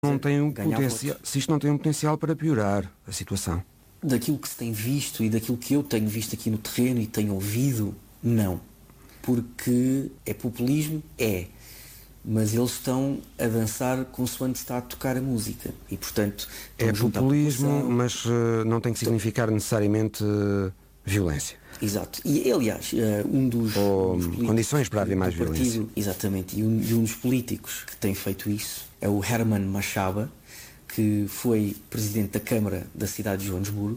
não tem um ganhar potencial, votos. se isto não tem um potencial para piorar a situação. Daquilo que se tem visto e daquilo que eu tenho visto aqui no terreno e tenho ouvido, não. Porque é populismo? É. Mas eles estão a dançar consoante está a tocar a música. E, portanto, É populismo, população. mas não tem que significar necessariamente violência. Exato. E, aliás, um dos políticos condições para haver mais do partido, violência. exatamente, e um dos políticos que tem feito isso é o Herman Machaba, que foi presidente da Câmara da cidade de Joanesburgo,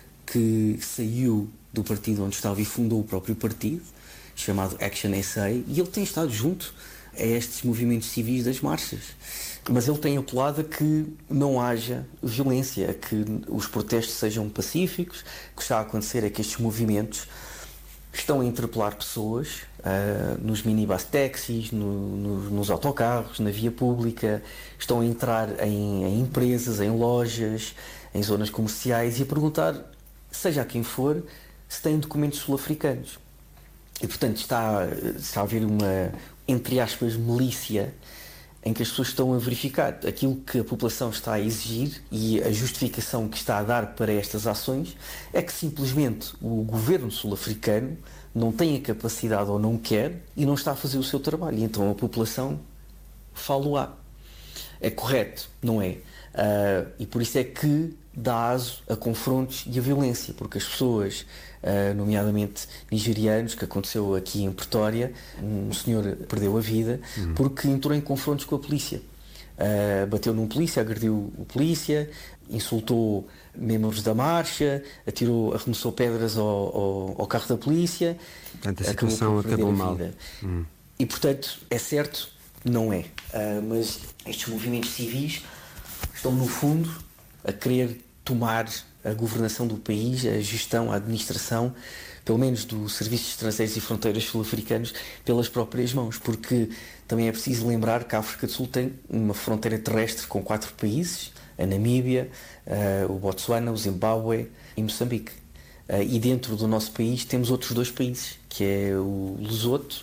que saiu do partido onde estava e fundou o próprio partido, chamado Action SA, e ele tem estado junto a estes movimentos civis das marchas. Mas ele tem apelado a que não haja violência, a que os protestos sejam pacíficos. O que está a acontecer é que estes movimentos estão a interpelar pessoas nos minibus táxis, nos autocarros, na via pública, estão a entrar em empresas, em lojas, em zonas comerciais e a perguntar, seja a quem for, se têm documentos sul-africanos. E, portanto, está a haver uma, entre aspas, milícia em que as pessoas estão a verificar aquilo que a população está a exigir, e a justificação que está a dar para estas ações é que simplesmente o governo sul-africano não tem a capacidade ou não quer e não está a fazer o seu trabalho. E então a população fala-á. É correto? Não é? E por isso é que dá aso a confrontos e a violência, porque as pessoas, nomeadamente nigerianos, que aconteceu aqui em Pretória, um senhor perdeu a vida porque entrou em confrontos com a polícia. Bateu num polícia, agrediu o polícia, insultou membros da marcha, arremessou pedras ao carro da polícia. Portanto, a situação acabou mal. E, portanto, é certo? Não é. Mas estes movimentos civis estão, no fundo, a querer tomar a governação do país, a gestão, a administração, pelo menos dos serviços estrangeiros e fronteiras sul-africanos, pelas próprias mãos, porque também é preciso lembrar que a África do Sul tem uma fronteira terrestre com 4 países, a Namíbia, o Botsuana, o Zimbábue e Moçambique. E dentro do nosso país temos outros 2 países, que é o Lesoto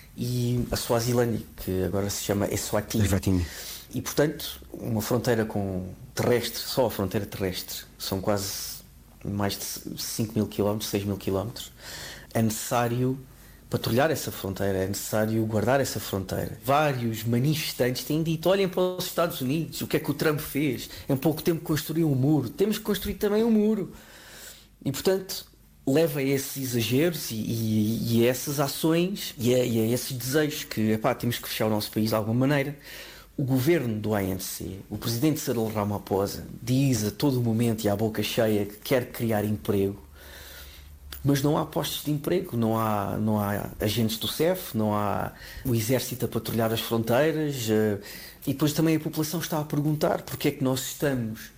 e a Suazilândia, que agora se chama Eswatini. E, portanto, uma fronteira terrestre, só a fronteira terrestre, são quase mais de 5 mil quilómetros, 6 mil quilómetros. É necessário patrulhar essa fronteira, é necessário guardar essa fronteira. Vários manifestantes têm dito, olhem para os Estados Unidos, o que é que o Trump fez? Em pouco tempo construiu um muro, temos que construir também um muro. E, portanto, leva a esses exageros e a essas ações e a esses desejos que, temos que fechar o nosso país de alguma maneira. O governo do ANC, o presidente Cyril Ramaphosa, diz a todo momento e à boca cheia que quer criar emprego, mas não há postos de emprego, não há agentes do CEF, não há o exército a patrulhar as fronteiras, e depois também a população está a perguntar porque é que nós estamos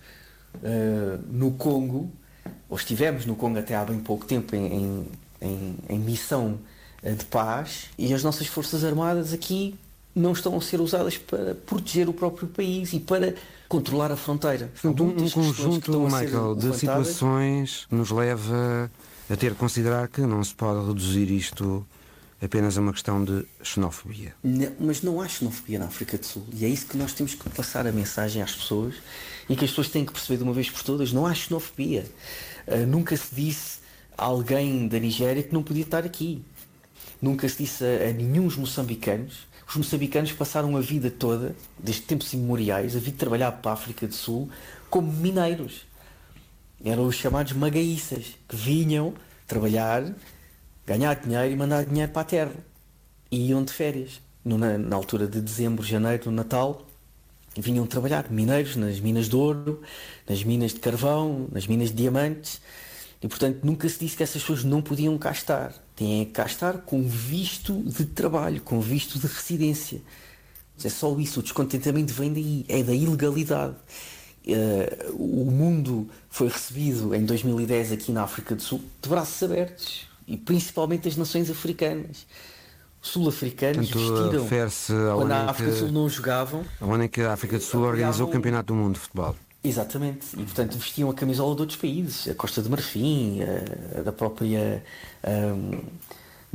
no Congo, ou estivemos no Congo até há bem pouco tempo em missão de paz, e as nossas forças armadas aqui não estão a ser usadas para proteger o próprio país e para controlar a fronteira. Portanto, um conjunto, Michael, de situações nos leva a ter que considerar que não se pode reduzir isto apenas a uma questão de xenofobia. Não, mas não há xenofobia na África do Sul, e é isso que nós temos que passar a mensagem às pessoas e que as pessoas têm que perceber de uma vez por todas. Não há xenofobia. Nunca se disse a alguém da Nigéria que não podia estar aqui. Nunca se disse a nenhum dos moçambicanos. Os moçambicanos passaram a vida toda, desde tempos imemoriais, a vir trabalhar para a África do Sul como mineiros. Eram os chamados magaíças, que vinham trabalhar, ganhar dinheiro e mandar dinheiro para a terra. E iam de férias. Na altura de dezembro, janeiro, no Natal, vinham trabalhar mineiros nas minas de ouro, nas minas de carvão, nas minas de diamantes. E, portanto, nunca se disse que essas pessoas não podiam cá estar. Têm que cá estar com visto de trabalho, com visto de residência. É só isso, o descontentamento vem daí, é da ilegalidade. O mundo foi recebido em 2010 aqui na África do Sul de braços abertos, e principalmente as nações africanas. Os sul-africanos vestiram, quando a África do Sul não jogavam. A ano em que a África do Sul organizou o Campeonato do Mundo de Futebol. Exatamente, e portanto vestiam a camisola de outros países, a Costa de Marfim, da própria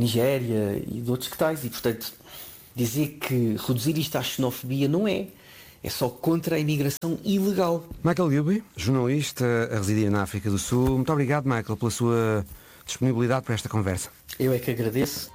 Nigéria e de outros que tais, e portanto dizer que reduzir isto à xenofobia não é é só contra a imigração ilegal. Michael Gilby, jornalista a residir na África do Sul. Muito obrigado, Michael, pela sua disponibilidade para esta conversa. Eu é que agradeço.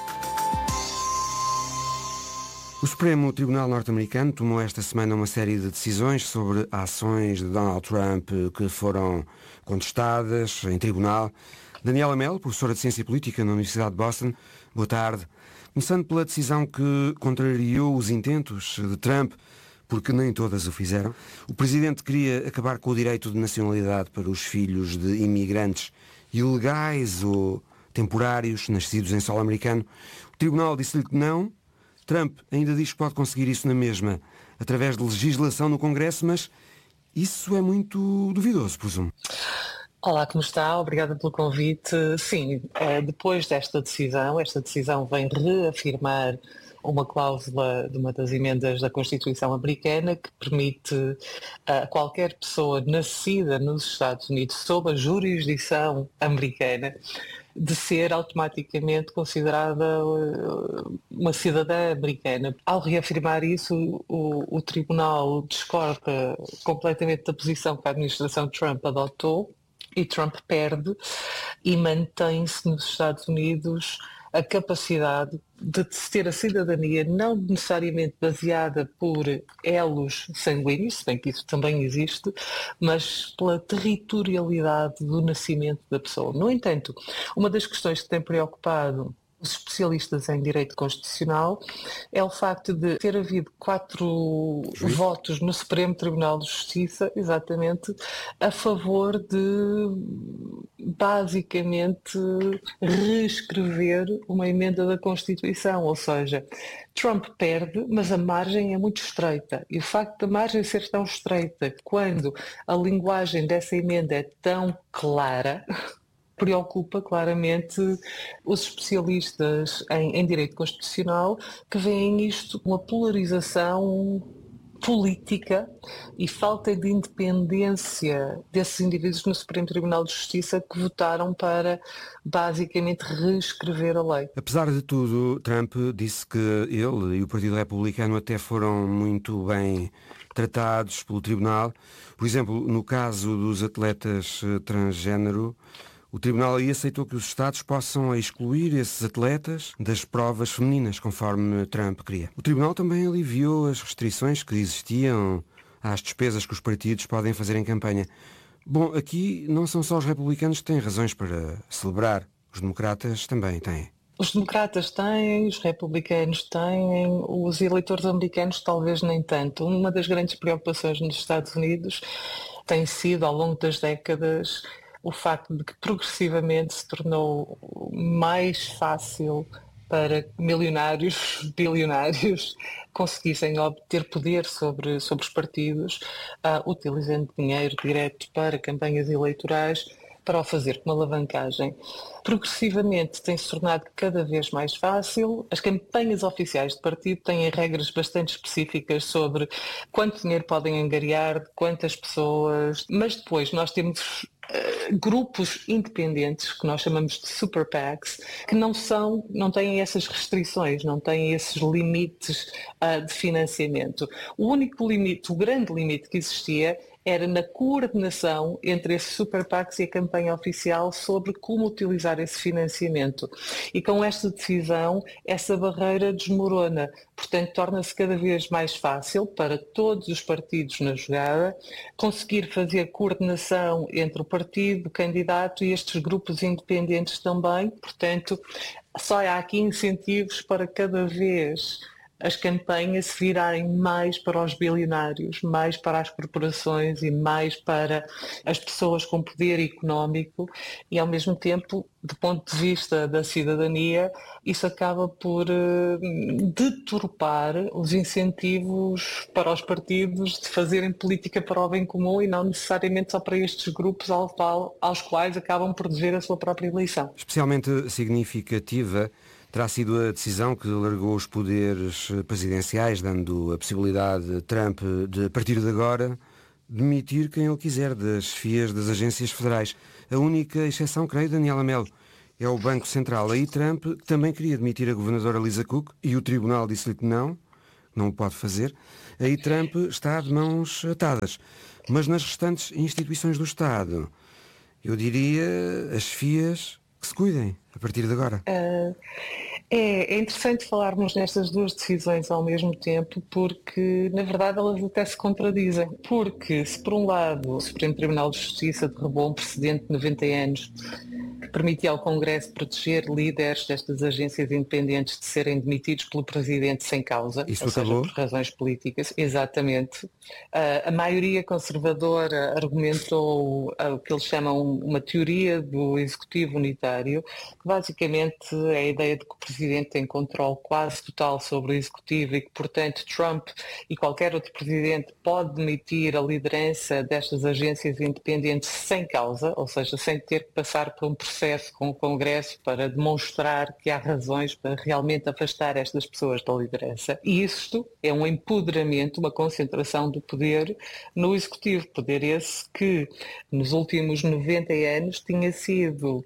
O Supremo Tribunal Norte-Americano tomou esta semana uma série de decisões sobre ações de Donald Trump que foram contestadas em tribunal. Daniela Melo, professora de Ciência Política na Universidade de Boston, boa tarde. Começando pela decisão que contrariou os intentos de Trump, porque nem todas o fizeram. O Presidente queria acabar com o direito de nacionalidade para os filhos de imigrantes ilegais ou temporários, nascidos em solo americano. O Tribunal disse-lhe que não. Trump ainda diz que pode conseguir isso na mesma, através de legislação no Congresso, mas isso é muito duvidoso, presumo. Olá, como está? Obrigada pelo convite. Sim, depois desta decisão, esta decisão vem reafirmar uma cláusula de uma das emendas da Constituição americana que permite a qualquer pessoa nascida nos Estados Unidos sob a jurisdição americana de ser automaticamente considerada uma cidadã americana. Ao reafirmar isso, o Tribunal discorda completamente da posição que a administração Trump adotou e Trump perde e mantém-se nos Estados Unidos a capacidade de ter a cidadania não necessariamente baseada por elos sanguíneos, se bem que isso também existe, mas pela territorialidade do nascimento da pessoa. No entanto, uma das questões que tem preocupado os especialistas em direito constitucional é o facto de ter havido 4 votos no Supremo Tribunal de Justiça, exatamente, a favor de basicamente reescrever uma emenda da Constituição, ou seja, Trump perde, mas a margem é muito estreita. E o facto da margem ser tão estreita, quando a linguagem dessa emenda é tão clara, preocupa claramente os especialistas em direito constitucional, que veem isto uma polarização política e falta de independência desses indivíduos no Supremo Tribunal de Justiça que votaram para basicamente reescrever a lei. Apesar de tudo, Trump disse que ele e o Partido Republicano até foram muito bem tratados pelo Tribunal. Por exemplo, no caso dos atletas transgênero, o Tribunal aí aceitou que os Estados possam excluir esses atletas das provas femininas, conforme Trump queria. O Tribunal também aliviou as restrições que existiam às despesas que os partidos podem fazer em campanha. Bom, aqui não são só os republicanos que têm razões para celebrar. Os democratas também têm. Os democratas têm, os republicanos têm, os eleitores americanos talvez nem tanto. Uma das grandes preocupações nos Estados Unidos tem sido, ao longo das décadas, o facto de que progressivamente se tornou mais fácil para milionários, bilionários, conseguissem obter poder sobre os partidos, utilizando dinheiro direto para campanhas eleitorais, para o fazer com uma alavancagem. Progressivamente tem-se tornado cada vez mais fácil. As campanhas oficiais de partido têm regras bastante específicas sobre quanto dinheiro podem angariar, de quantas pessoas, mas depois nós temos grupos independentes, que nós chamamos de super PACs, que não têm essas restrições, não têm esses limites de financiamento. O único limite, o grande limite que existia era na coordenação entre esses super PACs e a campanha oficial sobre como utilizar esse financiamento. E com esta decisão, essa barreira desmorona. Portanto, torna-se cada vez mais fácil para todos os partidos na jogada conseguir fazer coordenação entre o partido, o candidato e estes grupos independentes também. Portanto, só há aqui incentivos para cada vez as campanhas se virarem mais para os bilionários, mais para as corporações e mais para as pessoas com poder económico e, ao mesmo tempo, do ponto de vista da cidadania, isso acaba por deturpar os incentivos para os partidos de fazerem política para o bem comum e não necessariamente só para estes grupos aos quais acabam por dever a sua própria eleição. Especialmente significativa terá sido a decisão que largou os poderes presidenciais, dando a possibilidade a Trump de, a partir de agora, demitir quem ele quiser das chefias das agências federais. A única exceção, creio, Daniela Melo, é o Banco Central. Aí Trump também queria demitir a governadora Lisa Cook e o Tribunal disse-lhe que não. não o pode fazer, aí Trump está de mãos atadas. Mas nas restantes instituições do Estado, eu diria as FIAs que se cuidem a partir de agora. É interessante falarmos nestas duas decisões ao mesmo tempo, porque na verdade elas até se contradizem. Porque se por um lado o Supremo Tribunal de Justiça derrubou um precedente de 90 anos que permitia ao Congresso proteger líderes destas agências independentes de serem demitidos pelo Presidente sem causa, Isso ou acabou? seja, por razões políticas, exatamente. A maioria conservadora argumentou o que eles chamam uma teoria do Executivo Unitário, que basicamente é a ideia de que o Presidente tem controle quase total sobre o Executivo e que, portanto, Trump e qualquer outro Presidente pode demitir a liderança destas agências independentes sem causa, ou seja, sem ter que passar por um processo com o Congresso para demonstrar que há razões para realmente afastar estas pessoas da liderança. E isto é um empoderamento, uma concentração do poder no Executivo. Poder esse que nos últimos 90 anos tinha sido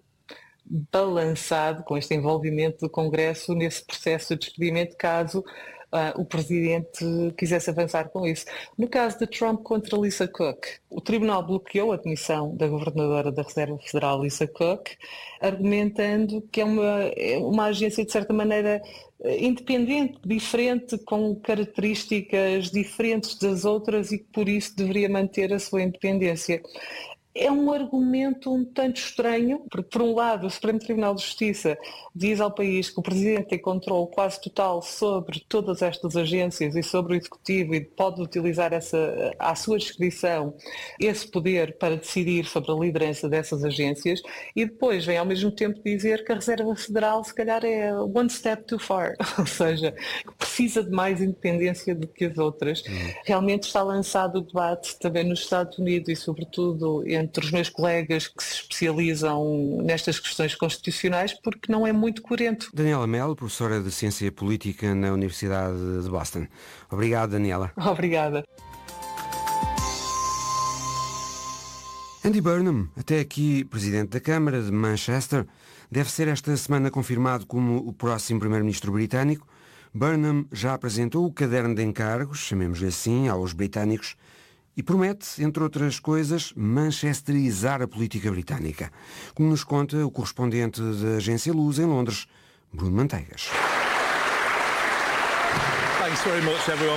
balançado com este envolvimento do Congresso nesse processo de despedimento, caso o Presidente quisesse avançar com isso. No caso de Trump contra Lisa Cook, o Tribunal bloqueou a admissão da Governadora da Reserva Federal, Lisa Cook, argumentando que é uma agência, de certa maneira, independente, diferente, com características diferentes das outras e que por isso deveria manter a sua independência. É um argumento um tanto estranho, porque por um lado o Supremo Tribunal de Justiça diz ao país que o Presidente tem controle quase total sobre todas estas agências e sobre o Executivo e pode utilizar à sua discrição esse poder para decidir sobre a liderança dessas agências, e depois vem ao mesmo tempo dizer que a Reserva Federal se calhar é one step too far, ou seja, que precisa de mais independência do que as outras. Realmente está lançado o debate também nos Estados Unidos e sobretudo entre os meus colegas que se especializam nestas questões constitucionais, porque não é muito coerente. Daniela Mel, professora de Ciência Política na Universidade de Boston. Obrigado, Daniela. Obrigada. Andy Burnham, até aqui Presidente da Câmara de Manchester, deve ser esta semana confirmado como o próximo Primeiro-Ministro britânico. Burnham já apresentou o caderno de encargos, chamemos-lhe assim, aos britânicos, e promete, entre outras coisas, manchesterizar a política britânica, como nos conta o correspondente da agência Luz em Londres, Bruno Manteigas. Thanks very much, everyone.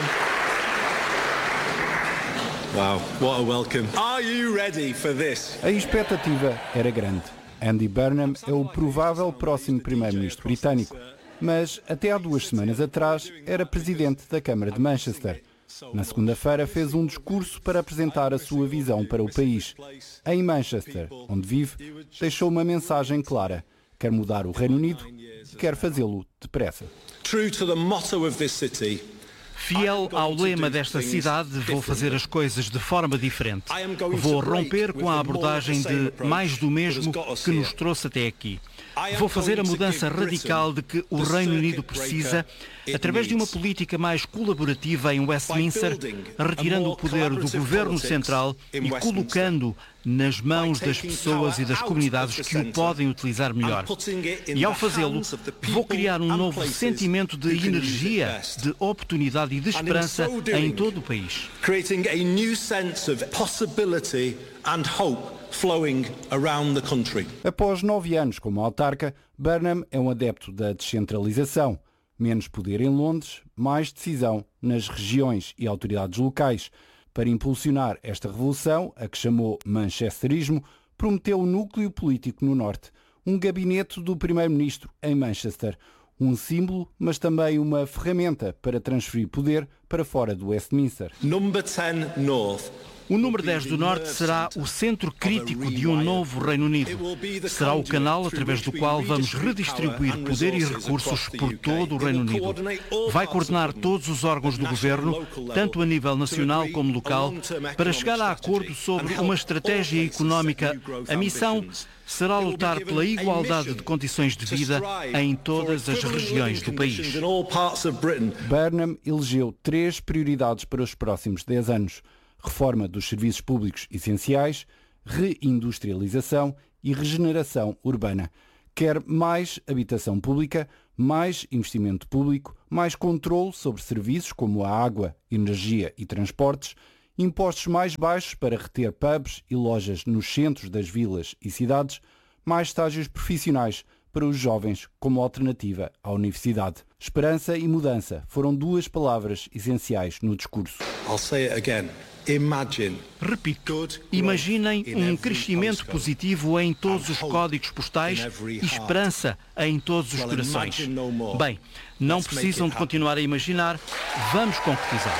Wow, what a welcome. Are you ready for this? A expectativa era grande. Andy Burnham é o provável próximo primeiro-ministro britânico, mas até há 2 semanas atrás era presidente da Câmara de Manchester. Na segunda-feira fez um discurso para apresentar a sua visão para o país. Em Manchester, onde vive, deixou uma mensagem clara. Quer mudar o Reino Unido e quer fazê-lo depressa. True to the motto of this city. Fiel ao lema desta cidade, vou fazer as coisas de forma diferente. Vou romper com a abordagem de mais do mesmo que nos trouxe até aqui. Vou fazer a mudança radical de que o Reino Unido precisa através de uma política mais colaborativa em Westminster, retirando o poder do Governo Central e colocando nas mãos das pessoas e das comunidades que o podem utilizar melhor. E ao fazê-lo, vou criar um novo sentimento de energia, de oportunidade e de esperança em todo o país. Creating a new sense of possibility and hope flowing around the country. Após 9 anos como autarca, Burnham é um adepto da descentralização. Menos poder em Londres, mais decisão nas regiões e autoridades locais. Para impulsionar esta revolução, a que chamou manchesterismo, prometeu o núcleo político no norte, um gabinete do primeiro-ministro em Manchester, um símbolo, mas também uma ferramenta para transferir poder para fora do Westminster. Number 10 North. O número 10 do Norte será o centro crítico de um novo Reino Unido. Será o canal através do qual vamos redistribuir poder e recursos por todo o Reino Unido. Vai coordenar todos os órgãos do governo, tanto a nível nacional como local, para chegar a acordo sobre uma estratégia económica. A missão será lutar pela igualdade de condições de vida em todas as regiões do país. Burnham elegeu 3 prioridades para os próximos 10 anos. Reforma dos serviços públicos essenciais, reindustrialização e regeneração urbana. Quer mais habitação pública, Mais investimento público, mais controle sobre serviços como a água, energia e transportes, impostos mais baixos para reter pubs e lojas nos centros das vilas e cidades, mais estágios profissionais para os jovens como alternativa à universidade. Esperança e mudança foram duas palavras essenciais no discurso. I'll say it again. Repito, imaginem um crescimento positivo em todos os códigos postais e esperança em todos os corações. Bem, não precisam de continuar a imaginar, vamos concretizar.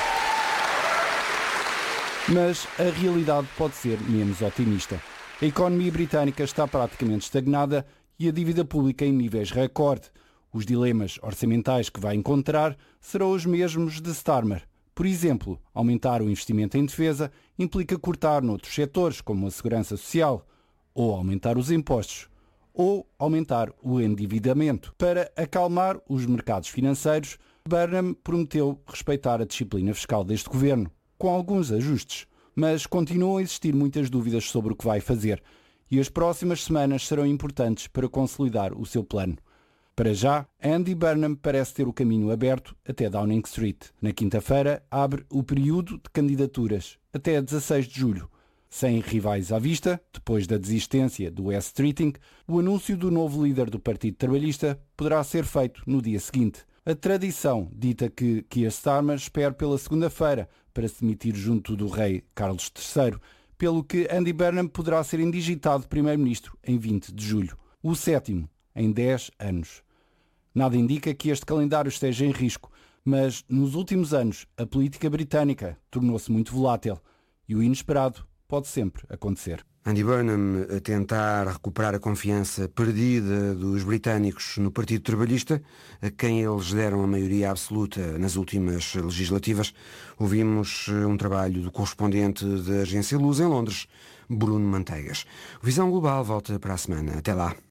Mas a realidade pode ser menos otimista. A economia britânica está praticamente estagnada e a dívida pública em níveis recorde. Os dilemas orçamentais que vai encontrar serão os mesmos de Starmer. Por exemplo, aumentar o investimento em defesa implica cortar noutros setores, como a segurança social, ou aumentar os impostos, ou aumentar o endividamento. Para acalmar os mercados financeiros, Burnham prometeu respeitar a disciplina fiscal deste governo, com alguns ajustes, mas continuam a existir muitas dúvidas sobre o que vai fazer, e as próximas semanas serão importantes para consolidar o seu plano. Para já, Andy Burnham parece ter o caminho aberto até Downing Street. Na quinta-feira, abre o período de candidaturas, até 16 de julho. Sem rivais à vista, depois da desistência do West Streeting, o anúncio do novo líder do Partido Trabalhista poderá ser feito no dia seguinte. A tradição dita que Keir Starmer espera pela segunda-feira para se demitir junto do rei Carlos III, pelo que Andy Burnham poderá ser indigitado primeiro-ministro em 20 de julho, o sétimo em 10 anos. Nada indica que este calendário esteja em risco, mas nos últimos anos a política britânica tornou-se muito volátil e o inesperado pode sempre acontecer. Andy Burnham a tentar recuperar a confiança perdida dos britânicos no Partido Trabalhista, a quem eles deram a maioria absoluta nas últimas legislativas. Ouvimos um trabalho do correspondente da agência Luz em Londres, Bruno Manteigas. Visão Global volta para a semana. Até lá.